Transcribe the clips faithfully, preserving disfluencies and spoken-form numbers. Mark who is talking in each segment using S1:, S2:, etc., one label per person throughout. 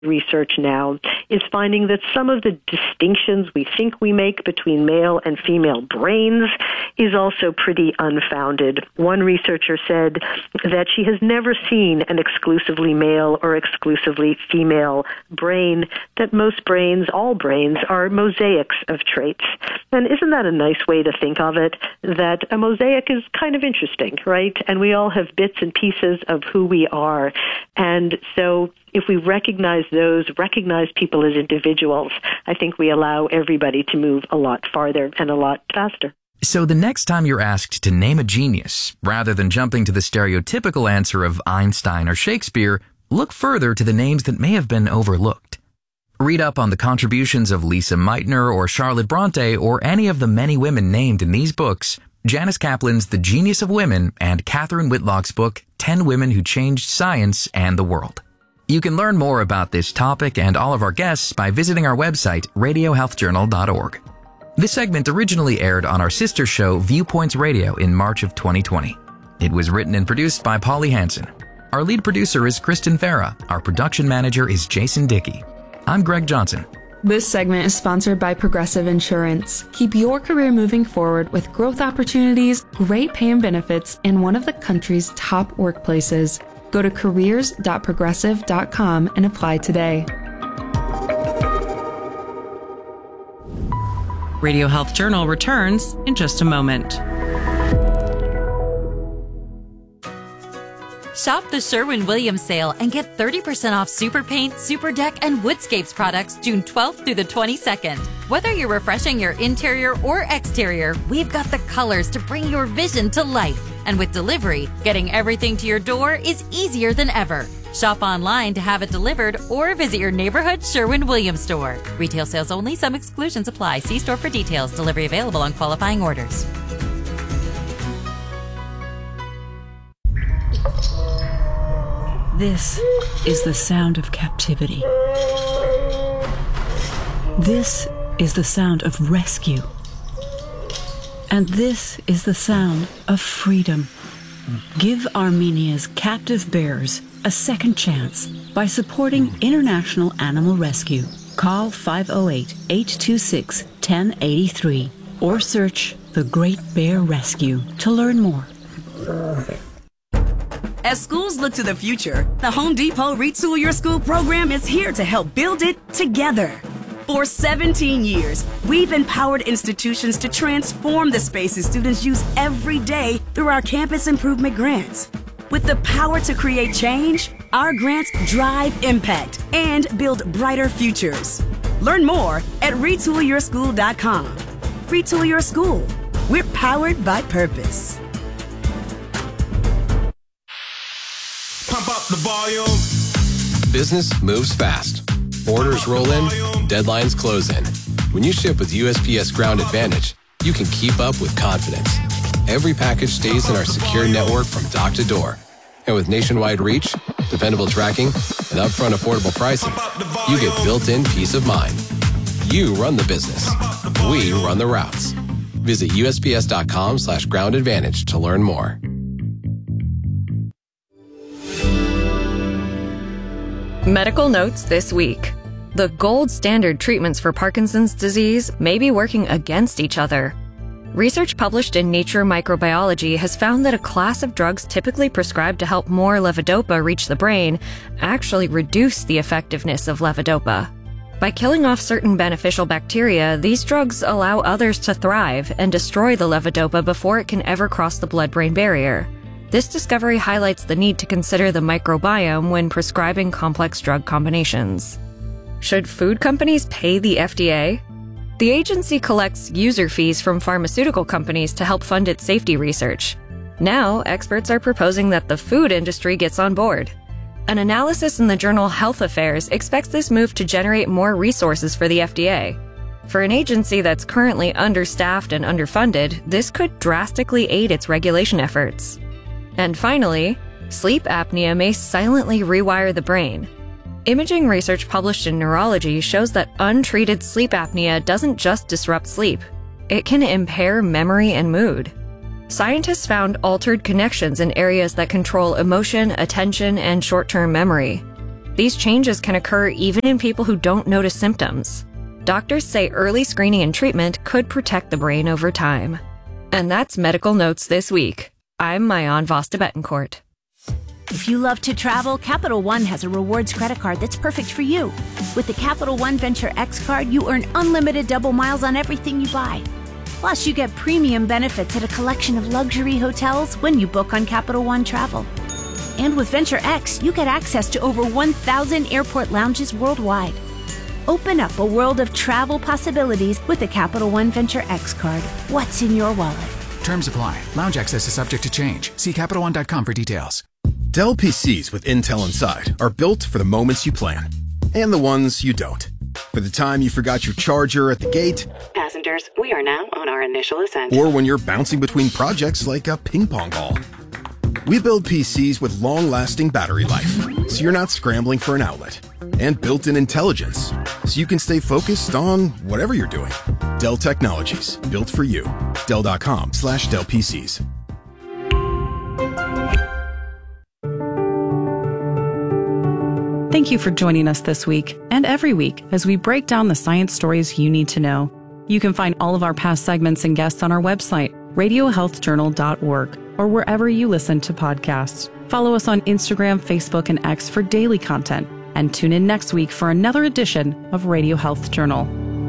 S1: research now is finding that some of the distinctions we think we make between male and female brains is also pretty unfounded. One researcher said that she has never seen an exclusively male or exclusively female brain, that most brains, all brains, are mosaics of traits. And isn't that a nice way to think of it? That a mosaic is kind of interesting, right? And we all have bits and pieces of who we are. And so if we recognize those, recognize people as individuals, I think we allow everybody to move a lot farther and a lot faster.
S2: So the next time you're asked to name a genius, rather than jumping to the stereotypical answer of Einstein or Shakespeare, look further to the names that may have been overlooked. Read up on the contributions of Lisa Meitner or Charlotte Bronte or any of the many women named in these books, Janice Kaplan's The Genius of Women and Catherine Whitlock's book, ten Women Who Changed Science and the World. You can learn more about this topic and all of our guests by visiting our website, radio health journal dot org. This segment originally aired on our sister show, Viewpoints Radio, in March of twenty twenty. It was written and produced by Polly Hansen. Our lead producer is Kristen Farah. Our production manager is Jason Dickey. I'm Greg Johnson.
S3: This segment is sponsored by Progressive Insurance. Keep your career moving forward with growth opportunities, great pay and benefits, and one of the country's top workplaces. Go to careers dot progressive dot com and apply today.
S4: Radio Health Journal returns in just a moment.
S5: Shop the Sherwin-Williams sale and get thirty percent off Super Paint, Super Deck, and Woodscapes products June twelfth through the twenty-second. Whether you're refreshing your interior or exterior, we've got the colors to bring your vision to life. And with delivery, getting everything to your door is easier than ever. Shop online to have it delivered or visit your neighborhood Sherwin-Williams store. Retail sales only. Some exclusions apply. See store for details. Delivery available on qualifying orders.
S6: This is the sound of captivity. This is the sound of rescue. And this is the sound of freedom. Give Armenia's captive bears a second chance by supporting International Animal Rescue. Call five oh eight, eight two six, one oh eight three or search The Great Bear Rescue to learn more.
S7: As schools look to the future, the Home Depot Retool Your School program is here to help build it together. For seventeen years, we've empowered institutions to transform the spaces students use every day through our campus improvement grants. With the power to create change, our grants drive impact and build brighter futures. Learn more at retool your school dot com. Retool Your School. We're powered by purpose.
S8: Pump up the volume. Business moves fast. Orders roll in, deadlines close in. When you ship with U S P S Ground Advantage, you can keep up with confidence. Every package stays in our secure network from dock to door. And with nationwide reach, dependable tracking, and upfront affordable pricing, you get built-in peace of mind. You run the business. We run the routes. Visit U S P S dot com slash ground advantage to learn more.
S9: Medical notes this week. The gold standard treatments for Parkinson's disease may be working against each other. Research published in Nature Microbiology has found that a class of drugs typically prescribed to help more levodopa reach the brain actually reduce the effectiveness of levodopa. By killing off certain beneficial bacteria, these drugs allow others to thrive and destroy the levodopa before it can ever cross the blood-brain barrier. This discovery highlights the need to consider the microbiome when prescribing complex drug combinations. Should food companies pay the F D A? The agency collects user fees from pharmaceutical companies to help fund its safety research. Now, experts are proposing that the food industry gets on board. An analysis in the journal Health Affairs expects this move to generate more resources for the F D A. For an agency that's currently understaffed and underfunded, this could drastically aid its regulation efforts. And finally, sleep apnea may silently rewire the brain. Imaging research published in Neurology shows that untreated sleep apnea doesn't just disrupt sleep. It can impair memory and mood. Scientists found altered connections in areas that control emotion, attention, and short-term memory. These changes can occur even in people who don't notice symptoms. Doctors say early screening and treatment could protect the brain over time. And that's Medical Notes this week. I'm Mayan Vasta Betancourt.
S10: If you love to travel, Capital One has a rewards credit card that's perfect for you. With the Capital One Venture X card, you earn unlimited double miles on everything you buy. Plus, you get premium benefits at a collection of luxury hotels when you book on Capital One Travel. And with Venture X, you get access to over one thousand airport lounges worldwide. Open up a world of travel possibilities with the Capital One Venture X card. What's in your wallet?
S11: Terms apply. Lounge access is subject to change. See Capital One dot com for details.
S12: Dell P Cs with Intel inside are built for the moments you plan and the ones you don't. For the time you forgot your charger at the gate.
S13: Passengers, we are now on our initial ascent.
S12: Or when you're bouncing between projects like a ping pong ball. We build P Cs with long-lasting battery life, so you're not scrambling for an outlet. And built-in intelligence, so you can stay focused on whatever you're doing. Dell Technologies, built for you. Dell dot com slash Dell P Cs.
S4: Thank you for joining us this week and every week as we break down the science stories you need to know. You can find all of our past segments and guests on our website, radio health journal dot org, or wherever you listen to podcasts. Follow us on Instagram, Facebook, and X for daily content, and tune in next week for another edition of Radio Health Journal.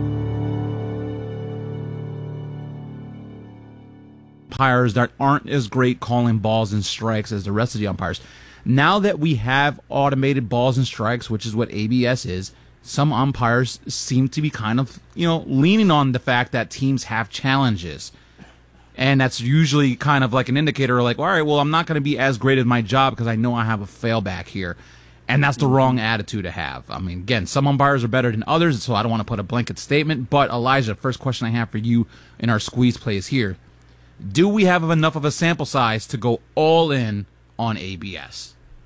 S14: Umpires that aren't as great calling balls and strikes as the rest of the umpires. Now that we have automated balls and strikes, which is what A B S is, some umpires seem to be kind of, you know, leaning on the fact that teams have challenges. And that's usually kind of like an indicator like, all right, well, I'm not going to be as great at my job because I know I have a failback here. And that's the wrong attitude to have. I mean, again, some umpires are better than others, so I don't want to put a blanket statement. But, Elijah, first question I have for you in our squeeze plays here. Do we have enough of a sample size to go all in on A B S?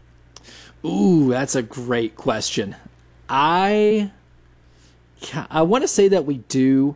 S15: Ooh, that's a great question. I I want to say that we do.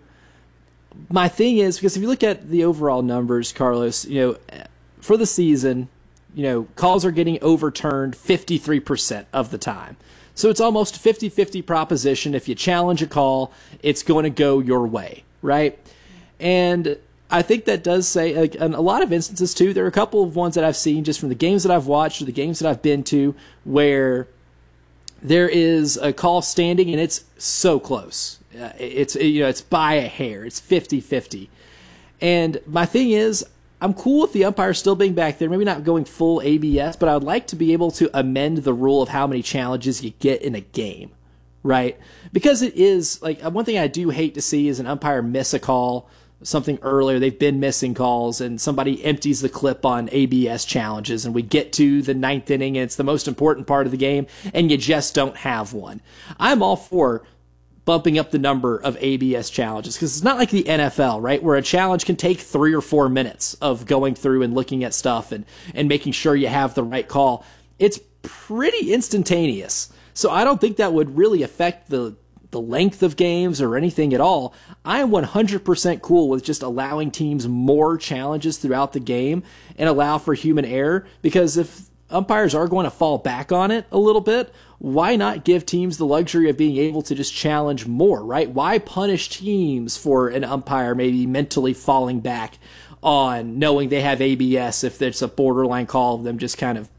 S15: My thing is, because if you look at the overall numbers, Carlos, you know, for the season, you know, calls are getting overturned fifty-three percent of the time. So it's almost a fifty-fifty proposition. If you challenge a call, it's going to go your way, right? And I think that does say, like, in a lot of instances, too, there are a couple of ones that I've seen just from the games that I've watched or the games that I've been to where there is a call standing and it's so close. Uh, it's, you know, it's by a hair. It's fifty-fifty. And my thing is, I'm cool with the umpire still being back there, maybe not going full A B S, but I would like to be able to amend the rule of how many challenges you get in a game, right? Because it is, like, one thing I do hate to see is an umpire miss a call something earlier. They've been missing calls and somebody empties the clip on A B S challenges and we get to the ninth inning and it's the most important part of the game and you just don't have one. I'm all for bumping up the number of A B S challenges because it's not like the N F L, right, where a challenge can take three or four minutes of going through and looking at stuff and, and making sure you have the right call. It's pretty instantaneous. So I don't think that would really affect the the length of games or anything at all. I am one hundred percent cool with just allowing teams more challenges throughout the game and allow for human error, because if umpires are going to fall back on it a little bit, why not give teams the luxury of being able to just challenge more, right? Why punish teams for an umpire maybe mentally falling back on knowing they have A B S if there's a borderline call of them just kind of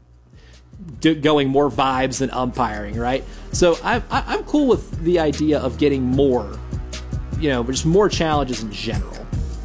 S15: going more vibes than umpiring, right? So I, I, I'm cool with the idea of getting more, you know, just more challenges in general.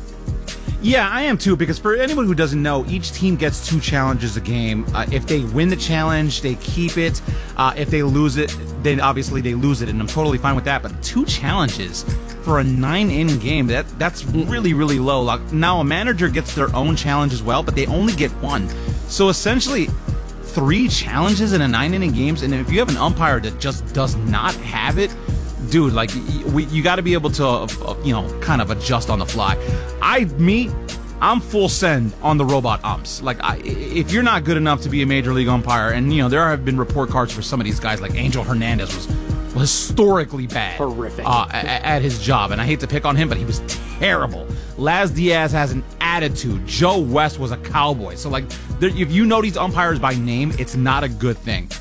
S14: Yeah, I am too, because for anyone who doesn't know, each team gets two challenges a game. Uh, if they win the challenge, they keep it. Uh, if they lose it, then obviously they lose it, and I'm totally fine with that. But two challenges for a nine-inning game, that that's really, really low. Like, now a manager gets their own challenge as well, but they only get one. So essentially, three challenges in a nine-inning games, and if you have an umpire that just does not have it, dude, like, we, you got to be able to, uh, you know, kind of adjust on the fly. I, me, I'm full send on the robot umps. Like, I, if you're not good enough to be a major league umpire, and, you know, there have been report cards for some of these guys, like Angel Hernandez was historically bad.
S15: Horrific.
S14: Uh, at, at his job, and I hate to pick on him, but he was terrible. Laz Diaz has an attitude. Joe West was a cowboy. So, like, there, if you know these umpires by name, it's not a good thing.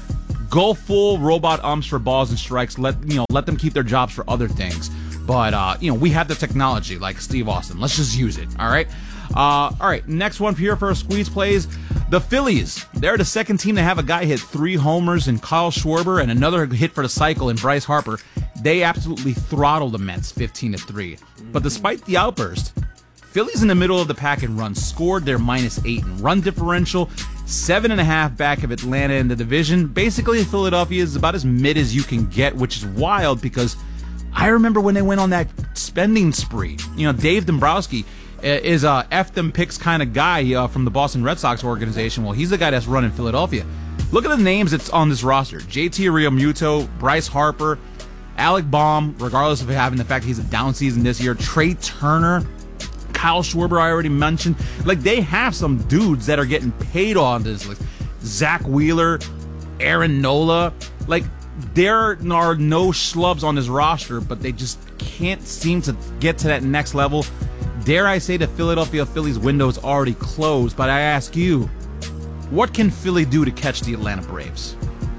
S14: go full robot umps for balls and strikes. Let you know, let them keep their jobs for other things. But uh, you know, we have the technology, like Steve Austin. Let's just use it. All right. Uh, all right. Next one here for our squeeze plays. The Phillies. They're the second team to have a guy hit three homers in Kyle Schwarber and another hit for the cycle in Bryce Harper. They absolutely throttled the Mets fifteen to three. But despite the outburst, Phillies in the middle of the pack in runs, scored their minus eight in run differential, seven and a half back of Atlanta in the division. Basically, Philadelphia is about as mid as you can get, which is wild because I remember when they went on that spending spree. You know, Dave Dombrowski is a F them picks kind of guy uh, from the Boston Red Sox organization. Well, he's the guy that's running Philadelphia. Look at the names that's on this roster. J T Realmuto, Bryce Harper, Alec Baum, regardless of having the fact he's a down season this year, Trey Turner, Kyle Schwarber I already mentioned. Like, they have some dudes that are getting paid on this list. Zach Wheeler, Aaron Nola. Like, there are no schlubs on this roster, but they just can't seem to get to that next level. Dare I say the Philadelphia Phillies window is already closed, but I ask you, what can Philly do to catch the Atlanta Braves?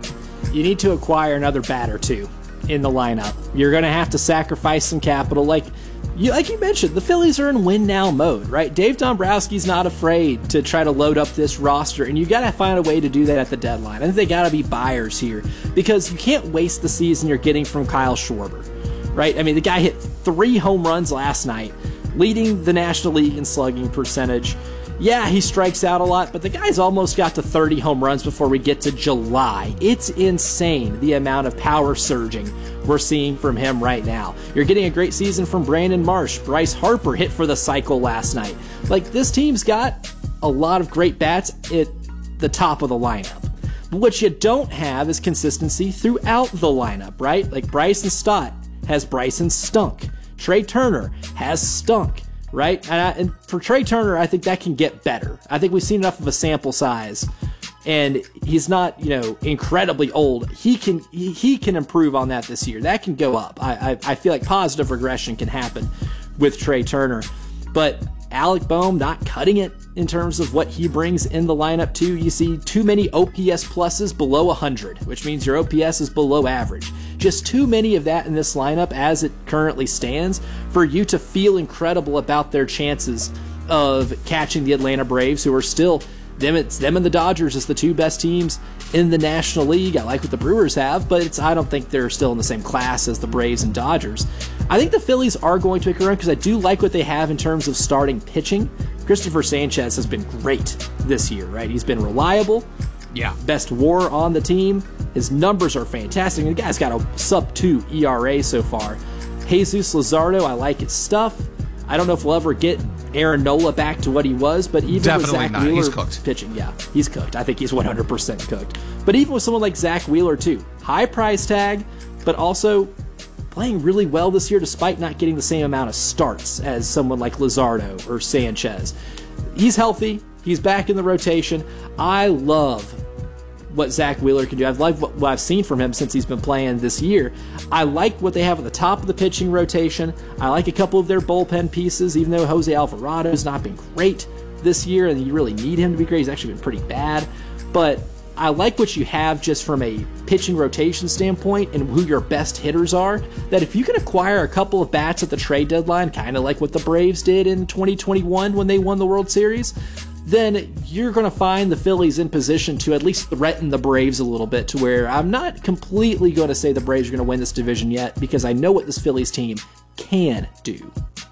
S15: You need to acquire another bat or two in the lineup. You're going to have to sacrifice some capital. Like you, like you mentioned, the Phillies are in win-now mode, right? Dave Dombrowski's not afraid to try to load up this roster, and you've got to find a way to do that at the deadline. I think they got to be buyers here because you can't waste the season you're getting from Kyle Schwarber, right? I mean, the guy hit three home runs last night, leading the National League in slugging percentage. Yeah, he strikes out a lot, but the guy's almost got to thirty home runs before we get to July. It's insane the amount of power surging we're seeing from him right now. You're getting a great season from Brandon Marsh. Bryce Harper hit for the cycle last night. Like, this team's got a lot of great bats at the top of the lineup. But what you don't have is consistency throughout the lineup, right? Like, Bryson Stott has Bryson stunk. Trey Turner has stunk, right? And, I, and for Trey Turner, I think that can get better. I think we've seen enough of a sample size, and he's not, you know, incredibly old. He can he, he can improve on that this year. That can go up. I, I I feel like positive regression can happen with Trey Turner, but Alec Bohm not cutting it in terms of what he brings in the lineup too. You see too many O P S pluses below one hundred, which means your O P S is below average. Just too many of that in this lineup as it currently stands for you to feel incredible about their chances of catching the Atlanta Braves, who are still, them it's them and the Dodgers as the two best teams in the National League. I like what the Brewers have, but it's I don't think they're still in the same class as the Braves and Dodgers. I think the Phillies are going to make a run because I do like what they have in terms of starting pitching. Christopher Sanchez has been great this year, right? He's been reliable.
S14: Yeah.
S15: Best WAR on the team. His numbers are fantastic. The guy's got a sub two E R A so far. Jesus Luzardo, I like his stuff. I don't know if we'll ever get Aaron Nola back to what he was, but even
S14: Definitely
S15: with Zach
S14: not.
S15: Wheeler
S14: He's cooked.
S15: pitching, yeah, he's cooked. I think he's one hundred percent cooked. But even with someone like Zach Wheeler too, high price tag, but also playing really well this year despite not getting the same amount of starts as someone like Luzardo or Sanchez. He's healthy. He's back in the rotation. I love what Zach Wheeler can do. I've liked what I've seen from him since he's been playing this year. I like what they have at the top of the pitching rotation. I like a couple of their bullpen pieces, even though Jose Alvarado has not been great this year, and you really need him to be great. He's actually been pretty bad. But I like what you have just from a pitching rotation standpoint and who your best hitters are, that if you can acquire a couple of bats at the trade deadline, kind of like what the Braves did in twenty twenty-one when they won the World Series, then you're going to find the Phillies in position to at least threaten the Braves a little bit, to where I'm not completely going to say the Braves are going to win this division yet, because I know what this Phillies team can do.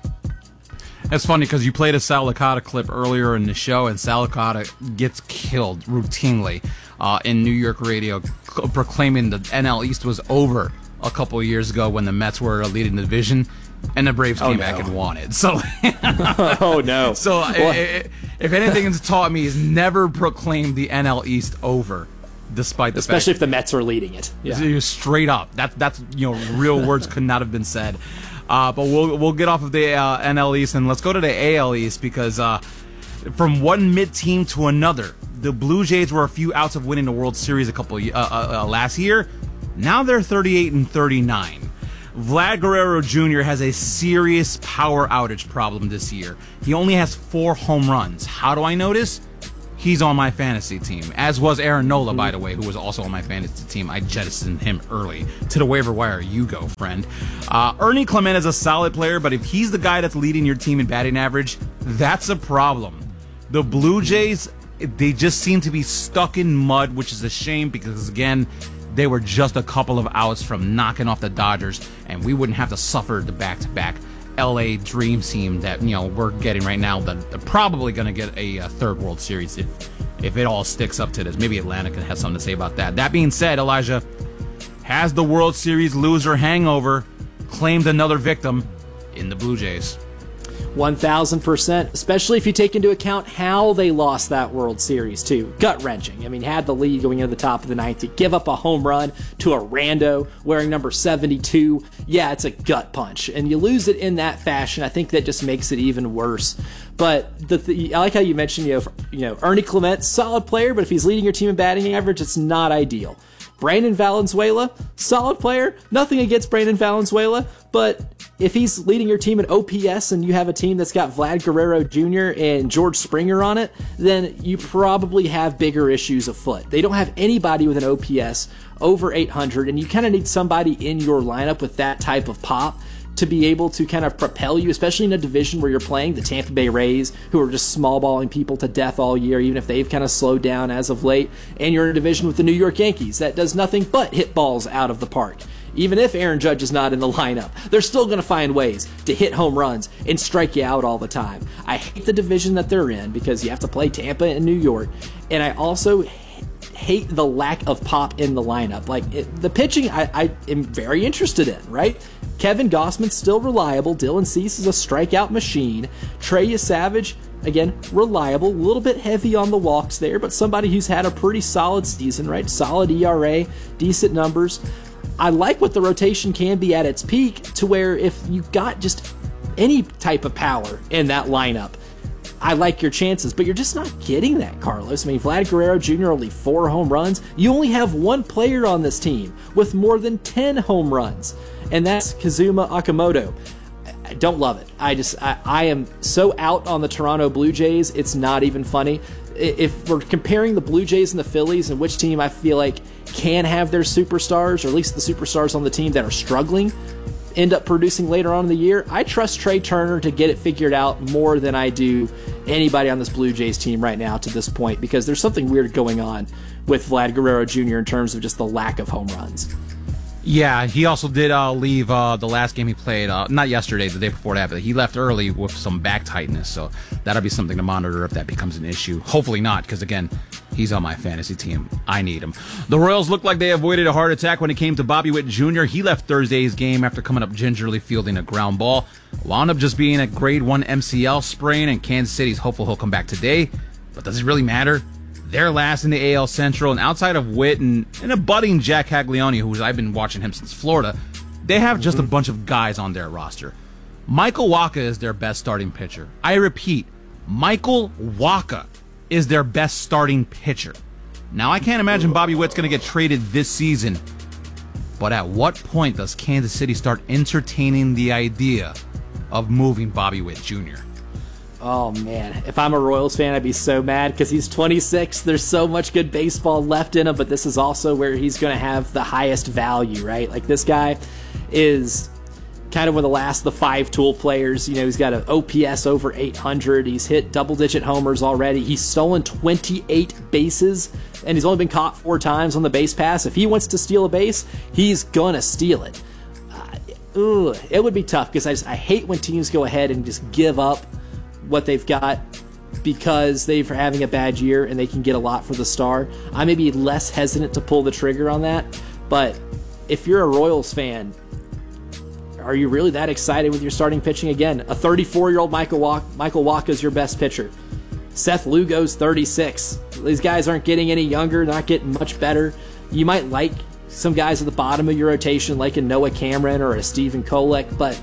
S14: That's funny because you played a Sal Licata clip earlier in the show, and Sal Licata gets killed routinely uh, in New York radio, c- proclaiming the N L East was over a couple of years ago when the Mets were leading the division, and the Braves came oh, no. back and won it. So,
S15: oh no!
S14: So, it, it, if anything has taught me, is never proclaim the N L East over, despite the
S15: especially
S14: fact
S15: if the Mets are leading it.
S14: Yeah. Straight up, that that's you know real words could not have been said. Uh, but we'll we'll get off of the uh, N L East and let's go to the A L East, because uh, from one mid team to another, the Blue Jays were a few outs of winning the World Series a couple uh, uh, uh, last year. Now they're thirty-eight and thirty-nine. Vlad Guerrero Junior has a serious power outage problem this year. He only has four home runs. How do I notice? he's on my fantasy team, as was Aaron Nola, by the way, who was also on my fantasy team. I jettisoned him early. To the waiver wire you go, friend. Uh, Ernie Clement is a solid player, but if he's the guy that's leading your team in batting average, that's a problem. The Blue Jays, they just seem to be stuck in mud, which is a shame because, again, they were just a couple of outs from knocking off the Dodgers, and we wouldn't have to suffer the back-to-back L A dream team that, you know, we're getting right now. That they're probably going to get a, a third World Series if if it all sticks up to this. Maybe Atlanta can have something to say about that. That being said, Elijah, has the World Series loser hangover claimed another victim in the Blue Jays?
S15: one thousand percent, especially if you take into account how they lost that World Series, too. Gut-wrenching. I mean, had the lead going into the top of the ninth. To give up a home run to a rando wearing number seventy-two, yeah, it's a gut punch. And you lose it in that fashion, I think that just makes it even worse. But the th- I like how you mentioned, you know, you know, Ernie Clement, solid player, but if he's leading your team in batting average, it's not ideal. Brandon Valenzuela, solid player. Nothing against Brandon Valenzuela, but if he's leading your team in O P S and you have a team that's got Vlad Guerrero Junior and George Springer on it, then you probably have bigger issues afoot. They don't have anybody with an O P S over eight hundred, and you kind of need somebody in your lineup with that type of pop to be able to kind of propel you, especially in a division where you're playing the Tampa Bay Rays, who are just small balling people to death all year, even if they've kind of slowed down as of late, and you're in a division with the New York Yankees that does nothing but hit balls out of the park. Even if Aaron Judge is not in the lineup, they're still going to find ways to hit home runs and strike you out all the time. I hate the division that they're in because you have to play Tampa and New York, and I also hate the lack of pop in the lineup. Like, it, the pitching, I, I am very interested in, right? Kevin Gossman's still reliable. Dylan Cease is a strikeout machine. Trey Savage, again, reliable. A little bit heavy on the walks there, but somebody who's had a pretty solid season, right? Solid E R A, decent numbers. I like what the rotation can be at its peak, to where if you got just any type of power in that lineup, I like your chances, but you're just not getting that, Carlos. I mean, Vlad Guerrero Junior only four home runs. You only have one player on this team with more than ten home runs, and that's Kazuma Okamoto. I don't love it. I just, I, I am so out on the Toronto Blue Jays, it's not even funny. If we're comparing the Blue Jays and the Phillies and which team I feel like can have their superstars, or at least the superstars on the team that are struggling, end up producing later on in the year, I trust Trey Turner to get it figured out more than I do anybody on this Blue Jays team right now to this point, because there's something weird going on with Vlad Guerrero Junior in terms of just the lack of home runs.
S14: Yeah, he also did uh, leave uh, the last game he played, uh, not yesterday, the day before that, but he left early with some back tightness, so that'll be something to monitor if that becomes an issue. Hopefully not, because again, he's on my fantasy team. I need him. The Royals looked like they avoided a heart attack when it came to Bobby Witt Junior He left Thursday's game after coming up gingerly fielding a ground ball. Wound up just being a grade one M C L sprain, and Kansas City's hopeful he'll come back today. But does it really matter? They're last in the A L Central, and outside of Witt and, and a budding Jack Caglione, who I've been watching him since Florida, they have just mm-hmm. a bunch of guys on their roster. Michael Wacha is their best starting pitcher. I repeat, Michael Wacha is their best starting pitcher. Now, I can't imagine Bobby Witt's going to get traded this season, but at what point does Kansas City start entertaining the idea of moving Bobby Witt Junior?
S15: Oh, man. If I'm a Royals fan, I'd be so mad because he's twenty-six. There's so much good baseball left in him, but this is also where he's going to have the highest value, right? Like, this guy is kind of one of the last of the five tool players. You know, he's got an O P S over eight hundred. He's hit double-digit homers already. He's stolen twenty-eight bases, and he's only been caught four times on the base pass. If he wants to steal a base, he's going to steal it. Uh, ooh, it would be tough because I, just, I hate when teams go ahead and just give up what they've got because they're having a bad year and they can get a lot for the star. I may be less hesitant to pull the trigger on that, but if you're a Royals fan, are you really that excited with your starting pitching? Again, a thirty-four-year-old Michael Wacha, Michael Wacha is your best pitcher. Seth Lugo's thirty-six. These guys aren't getting any younger, not getting much better. You might like some guys at the bottom of your rotation, like a Noah Cameron or a Stephen Kolek, but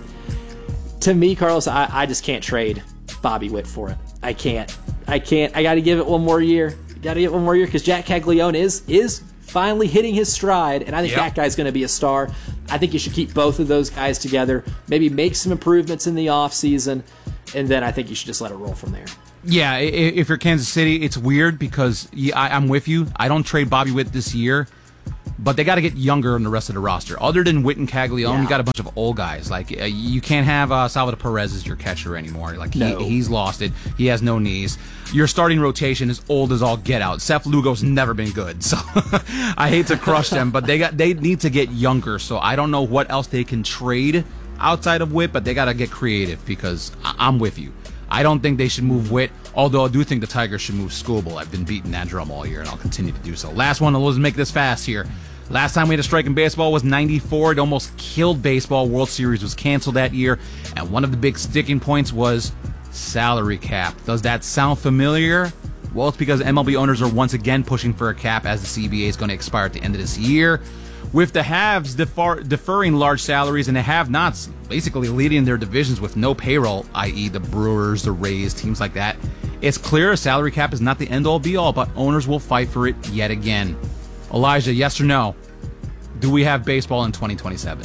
S15: to me, Carlos, I, I just can't trade Bobby Witt for it. I can't. I can't. I got to give it one more year. Got to give it one more year because Jack Caglione is is finally hitting his stride, and I think yep. that guy's going to be a star. I think you should keep both of those guys together, maybe make some improvements in the offseason, and then I think you should just let it roll from there.
S14: Yeah, if you're Kansas City, it's weird because yeah, I, I'm with you. I don't trade Bobby Witt this year, but they got to get younger in the rest of the roster. Other than Witt and Caglione, yeah. you got a bunch of old guys. Like uh, you can't have uh, Salvador Perez as your catcher anymore. Like he,
S15: no.
S14: he's lost it. He has no knees. Your starting rotation is old as all get out. Seth Lugo's never been good, so I hate to crush them, but they got they need to get younger. So I don't know what else they can trade outside of Witt, but they got to get creative because I- I'm with you. I don't think they should move Witt, although I do think the Tigers should move Skubal. I've been beating that drum all year, and I'll continue to do so. Last one, let's make this fast here. Last time we had a strike in baseball was ninety-four. It almost killed baseball. World Series was canceled that year, and one of the big sticking points was salary cap. Does that sound familiar? Well, it's because M L B owners are once again pushing for a cap as the C B A is going to expire at the end of this year. With the haves defer- deferring large salaries and the have-nots basically leading their divisions with no payroll, that is the Brewers, the Rays, teams like that, it's clear a salary cap is not the end-all be-all, but owners will fight for it yet again. Elijah, yes or no? Do we have baseball in twenty twenty-seven?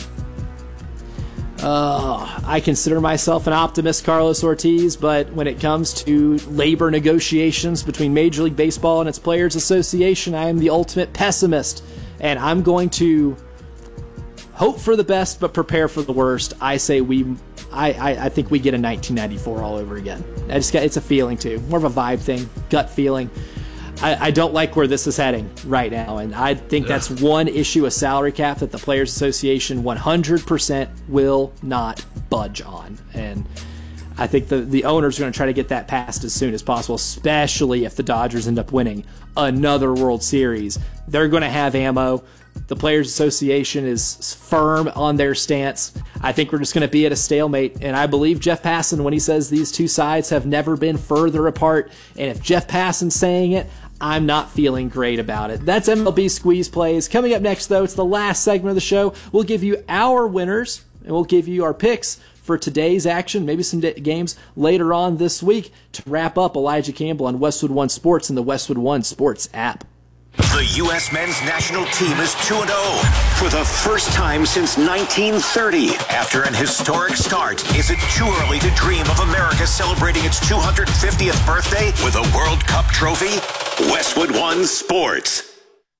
S15: Uh, I consider myself an optimist, Carlos Ortiz, but when it comes to labor negotiations between Major League Baseball and its Players Association, I am the ultimate pessimist. And I'm going to hope for the best, but prepare for the worst. I say we, I, I, I think we get a nineteen ninety-four all over again. I just got, it's a feeling too, more of a vibe thing, gut feeling. I, I don't like where this is heading right now, and I think that's one issue, a salary cap that the Players Association one hundred percent will not budge on. And I think the, the owners are going to try to get that passed as soon as possible, especially if the Dodgers end up winning another World Series. They're going to have ammo. The Players Association is firm on their stance. I think we're just going to be at a stalemate, and I believe Jeff Passan when he says these two sides have never been further apart, and if Jeff Passan's saying it, I'm not feeling great about it. That's M L B Squeeze Plays. Coming up next, though, it's the last segment of the show. We'll give you our winners, and we'll give you our picks for today's action, maybe some d- games later on this week. To wrap up, Elijah Campbell on Westwood One Sports and the Westwood One Sports app.
S16: The U S men's national team is two and oh for the first time since nineteen thirty. After an historic start, is it too early to dream of America celebrating its two hundred fiftieth birthday with a World Cup trophy? Westwood One Sports.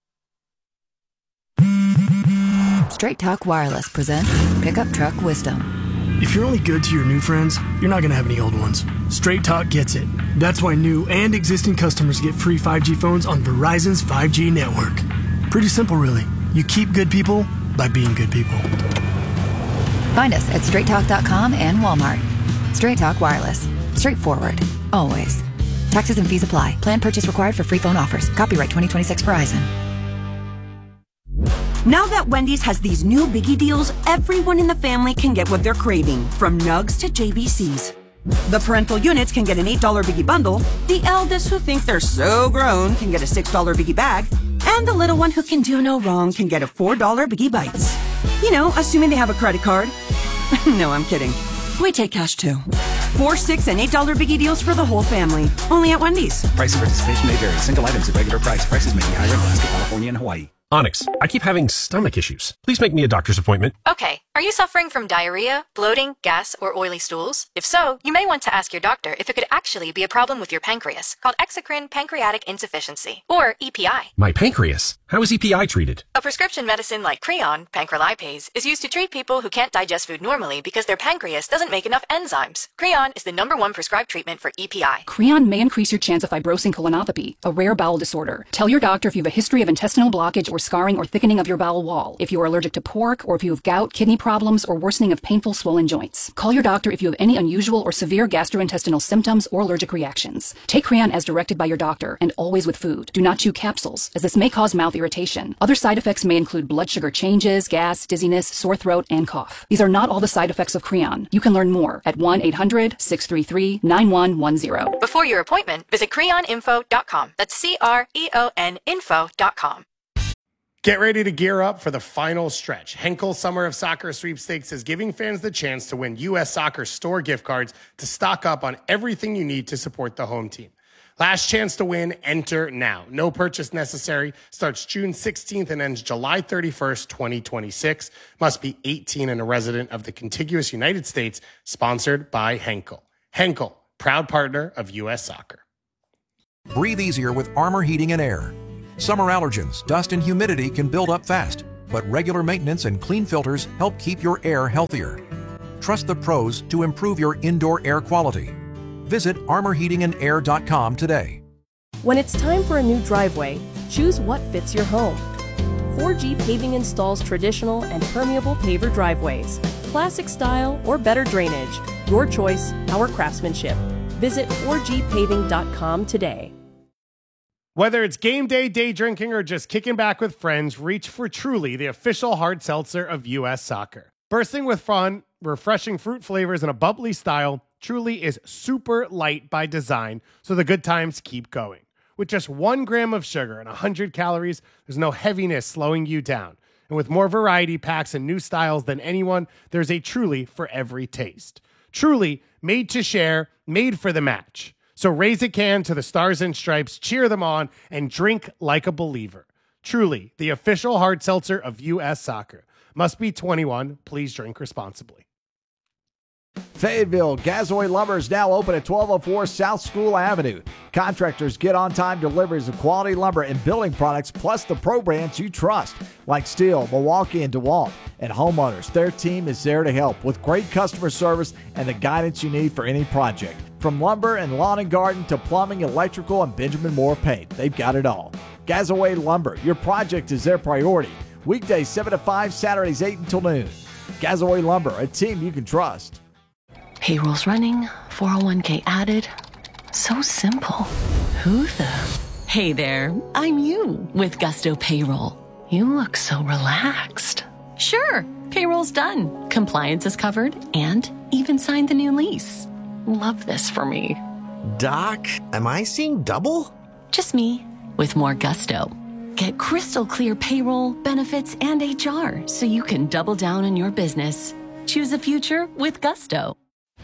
S17: Straight Talk Wireless presents Pickup Truck Wisdom.
S18: If you're only good to your new friends, you're not going to have any old ones. Straight Talk gets it. That's why new and existing customers get free five G phones on Verizon's five G network. Pretty simple, really. You keep good people by being good people.
S17: Find us at straight talk dot com and Walmart. Straight Talk Wireless. Straightforward. Always. Taxes and fees apply. Plan purchase required for free phone offers. Copyright twenty twenty-six Verizon.
S19: Now that Wendy's has these new biggie deals, everyone in the family can get what they're craving, from nugs to J B Cs. The parental units can get an eight dollar biggie bundle, the eldest who think they're so grown can get a six dollar biggie bag, and the little one who can do no wrong can get a four dollar biggie bites. You know, assuming they have a credit card. No, I'm kidding. We take cash too. Four, six, and eight dollar biggie deals for the whole family. Only at Wendy's.
S20: Price and participation may vary. Single items at regular price. Prices may be higher in Alaska, California, and Hawaii.
S21: Onyx, I keep having stomach issues. Please make me a doctor's appointment.
S22: Okay. Are you suffering from diarrhea, bloating, gas, or oily stools? If so, you may want to ask your doctor if it could actually be a problem with your pancreas, called exocrine pancreatic insufficiency, or E P I.
S21: My pancreas? How is E P I treated?
S22: A prescription medicine like Creon, pancrelipase, is used to treat people who can't digest food normally because their pancreas doesn't make enough enzymes. Creon is the number one prescribed treatment for E P I.
S23: Creon may increase your chance of fibrosing colonopathy, a rare bowel disorder. Tell your doctor if you have a history of intestinal blockage or scarring or thickening of your bowel wall, if you are allergic to pork, or if you have gout, kidney problems, or worsening of painful swollen joints. Call your doctor if you have any unusual or severe gastrointestinal symptoms or allergic reactions. Take Creon as directed by your doctor, and always with food. Do not chew capsules, as this may cause mouth irritation. Other side effects may include blood sugar changes, gas, dizziness, sore throat, and cough. These are not all the side effects of Creon. You can learn more at one eight hundred, six three three, nine one one zero.
S22: Before your appointment, visit creon info dot com. That's C R E O N info dot com.
S24: Get ready to gear up for the final stretch. Henkel Summer of Soccer Sweepstakes is giving fans the chance to win U S Soccer store gift cards to stock up on everything you need to support the home team. Last chance to win, enter now. No purchase necessary. Starts June sixteenth and ends July thirty-first, twenty twenty-six. Must be eighteen and a resident of the contiguous United States. Sponsored by Henkel. Henkel, proud partner of U S Soccer.
S1: Breathe easier with Armor Heating and Air. Summer allergens, dust, and humidity can build up fast, but regular maintenance and clean filters help keep your air healthier. Trust the pros to improve your indoor air quality. Visit armor heating and air dot com today.
S2: When it's time for a new driveway, choose what fits your home. four G Paving installs traditional and permeable paver driveways, classic style or better drainage. Your choice, our craftsmanship. Visit four G paving dot com today.
S24: Whether it's game day, day drinking, or just kicking back with friends, reach for Truly, the official hard seltzer of U S Soccer. Bursting with fun, refreshing fruit flavors, and a bubbly style, Truly is super light by design, so the good times keep going. With just one gram of sugar and one hundred calories, there's no heaviness slowing you down. And with more variety packs and new styles than anyone, there's a Truly for every taste. Truly, made to share, made for the match. So raise a can to the Stars and Stripes, cheer them on, and drink like a believer. Truly, the official hard seltzer of U S Soccer. Must be twenty-one. Please drink responsibly.
S3: Fayetteville, Gazoy Lumber is now open at twelve oh four South School Avenue. Contractors get on-time deliveries of quality lumber and building products, plus the pro brands you trust, like Steel, Milwaukee, and DeWalt. And homeowners, their team is there to help with great customer service and the guidance you need for any project. From lumber and lawn and garden to plumbing, electrical, and Benjamin Moore paint, they've got it all. Gazoy Lumber, your project is their priority. Weekdays seven to five, Saturdays eight until noon. Gazoy Lumber, a team you can trust.
S5: Payroll's running, four oh one k added. So simple. Who the? Hey there, I'm you with Gusto Payroll. You look so relaxed. Sure, payroll's done. Compliance is covered and even signed the new lease. Love this for me.
S25: Doc, am I seeing double?
S5: Just me with more gusto. Get crystal clear payroll, benefits, and H R so you can double down on your business. Choose a future with Gusto.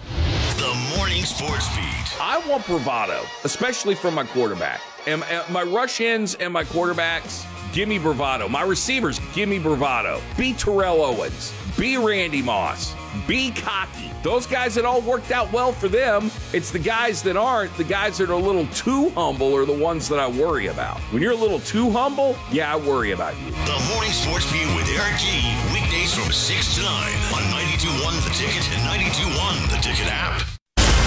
S26: The Morning Sports Beat.
S27: I want bravado, especially from my quarterback. And, and my rush ends and my quarterbacks, give me bravado. My receivers, give me bravado. Be Terrell Owens. Be Randy Moss. Be cocky. Those guys that all worked out well for them, it's the guys that aren't, the guys that are a little too humble are the ones that I worry about. When you're a little too humble, yeah, I worry about you.
S26: The Morning Sports Beat with Eric G. Weekdays from six to nine on ninety-two point one The Ticket and ninety-two point one The Ticket app.